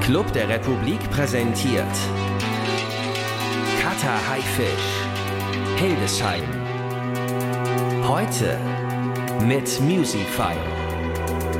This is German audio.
Club der Republik präsentiert Cutter Haifisch, Hildesheim. Heute mit Musify.